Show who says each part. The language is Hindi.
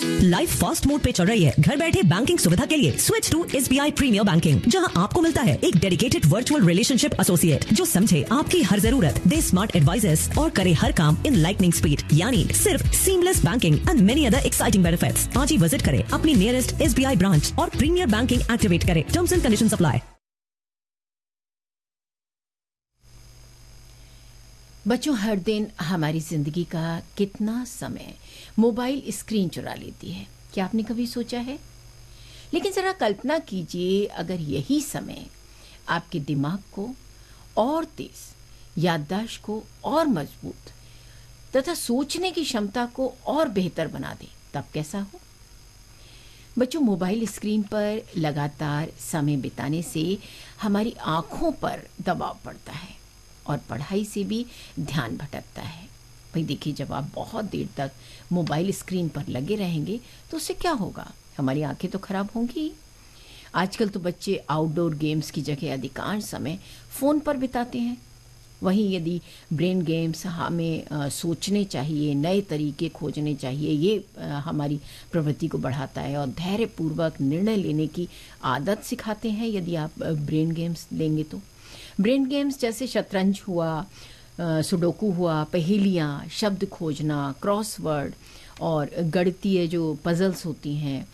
Speaker 1: लाइफ फास्ट मोड पे चल रही है। घर बैठे बैंकिंग सुविधा के लिए switch to SBI premiere banking, जहां आपको मिलता है एक डेडिकेटेड वर्चुअल रिलेशनशिप एसोसिएट जो समझे आपकी हर जरूरत, दे स्मार्ट एडवाइजेस और करे हर काम इन लाइटनिंग स्पीड, यानी सिर्फ seamless banking and many other exciting benefits. आज ही विजिट करें अपनी नियरेस्ट SBI ब्रांच और प्रीमियर बैंकिंग एक्टिवेट करें। Terms and conditions apply.
Speaker 2: बच्चों, हर दिन हमारी जिंदगी का कितना समय मोबाइल स्क्रीन चुरा लेती है, क्या आपने कभी सोचा है? लेकिन जरा कल्पना कीजिए, अगर यही समय आपके दिमाग को और तेज, याददाश्त को और मजबूत तथा सोचने की क्षमता को और बेहतर बना दे, तब कैसा हो? बच्चों, मोबाइल स्क्रीन पर लगातार समय बिताने से हमारी आंखों पर दबाव पड़ता है और पढ़ाई से भी ध्यान भटकता है। भाई देखिए, जब आप बहुत देर तक मोबाइल स्क्रीन पर लगे रहेंगे तो उससे क्या होगा? हमारी आंखें तो खराब होंगी। आजकल तो बच्चे आउटडोर गेम्स की जगह अधिकांश समय फ़ोन पर बिताते हैं। वहीं यदि ब्रेन गेम्स हमें सोचने चाहिए, नए तरीके खोजने चाहिए, ये हमारी प्रवृत्ति को बढ़ाता है और धैर्यपूर्वक निर्णय लेने की आदत सिखाते हैं। यदि आप ब्रेन गेम्स लेंगे तो ब्रेन गेम्स जैसे शतरंज हुआ, सुडोकू हुआ, पहेलियाँ, शब्द खोजना, क्रॉसवर्ड और गणितीय जो पजल्स होती हैं,